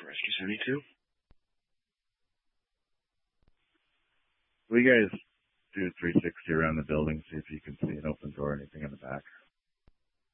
Rescue 72. Will you guys do 360 around the building, see if you can see an open door or anything in the back?